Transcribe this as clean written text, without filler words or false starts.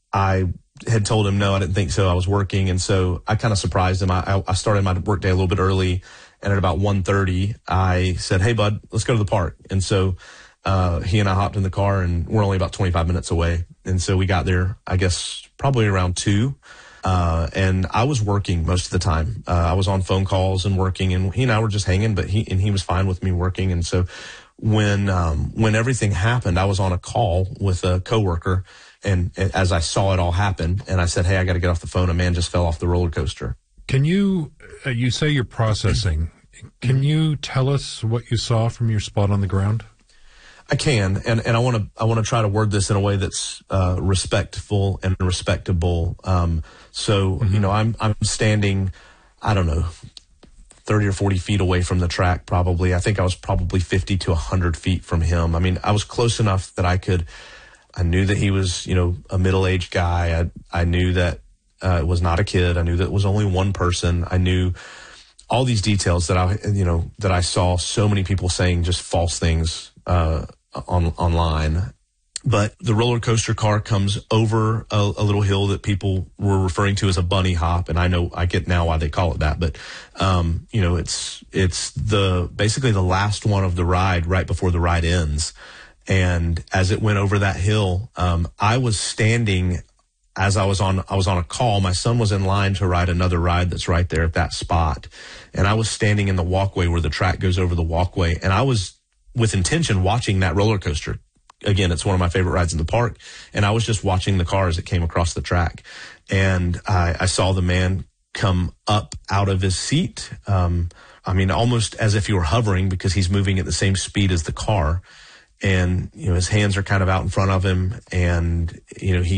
I had told him, no, I didn't think so. I was working. And so I kind of surprised him. I started my work day a little bit early. And at about 1:30, I said, hey, bud, let's go to the park. And so he and I hopped in the car, and we're only about 25 minutes away. And so we got there, I guess, probably around 2. And I was working most of the time. I was on phone calls and working, and he and I were just hanging, but he was fine with me working. And so when everything happened, I was on a call with a coworker, and as I saw it all happen, and I said, hey, I got to get off the phone. A man just fell off the roller coaster. Can you, you say you're processing. Can you tell us what you saw from your spot on the ground? I can, and I want to try to word this in a way that's respectful and respectable. You know, I'm standing, I don't know, 30 or 40 feet away from the track, probably. I think I was probably 50 to 100 feet from him. I mean, I was close enough that I knew that he was, you know, a middle-aged guy. I knew that it was not a kid. I knew that it was only one person. I knew all these details that I saw so many people saying just false things online. But the roller coaster car comes over a little hill that people were referring to as a bunny hop, and I get now why they call it that. But you know, it's basically the last one of the ride right before the ride ends. And as it went over that hill, I was standing as I was on a call. My son was in line to ride another ride that's right there at that spot, and I was standing in the walkway where the track goes over the walkway, and I was with intention watching that roller coaster. Again, it's one of my favorite rides in the park, and I was just watching the car as it came across the track. And I saw the man come up out of his seat. I mean, almost as if he were hovering, because he's moving at the same speed as the car. And, you know, his hands are kind of out in front of him, and, you know, he